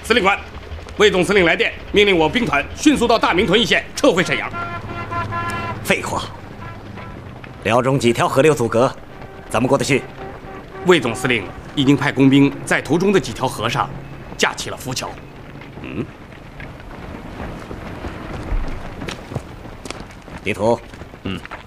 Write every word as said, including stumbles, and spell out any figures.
司令官，魏总司令来电，命令我兵团迅速到大明屯一线撤回沈阳。 废话，辽中几条河流阻隔，怎么过得去？ 魏总司令已经派工兵在途中的几条河上架起了浮桥。嗯， 地图， 嗯。